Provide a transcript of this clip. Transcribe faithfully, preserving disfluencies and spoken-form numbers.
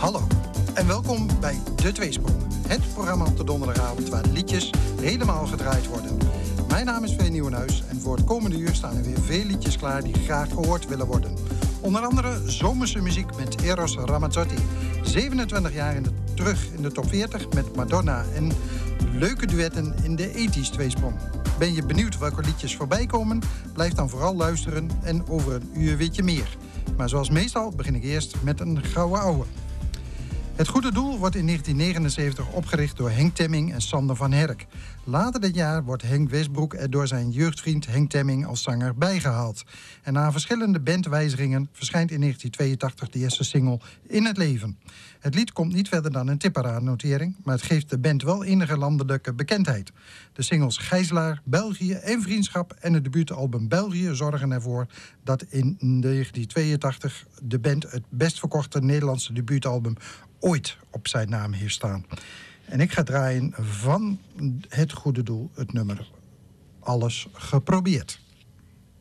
Hallo en welkom bij De Tweesprong. Het programma op de donderdagavond waar de liedjes helemaal gedraaid worden. Mijn naam is Veen Nieuwenhuis en voor het komende uur staan er weer veel liedjes klaar die graag gehoord willen worden. Onder andere zomerse muziek met Eros Ramazzotti. zevenentwintig jaar in de, terug in de top veertig met Madonna en leuke duetten in de ethisch tweesprong. Ben je benieuwd welke liedjes voorbij komen? Blijf dan vooral luisteren en over een uur weet je meer. Maar zoals meestal begin ik eerst met een gouden ouwe. Het Goede Doel wordt in negentien negenenzeventig opgericht door Henk Temming en Sander van Herk. Later dit jaar wordt Henk Westbroek er door zijn jeugdvriend Henk Temming als zanger bijgehaald. En na verschillende bandwijzigingen verschijnt in negentien tweeëntachtig de eerste single In het Leven. Het lied komt niet verder dan een tipperaadnotering, maar het geeft de band wel enige landelijke bekendheid. De singles Gijzelaar, België en Vriendschap en het debuutalbum België zorgen ervoor dat in negentien tweeëntachtig de band het best verkochte Nederlandse debuutalbum ooit op zijn naam heeft staan. En ik ga draaien van Het Goede Doel het nummer Alles Geprobeerd.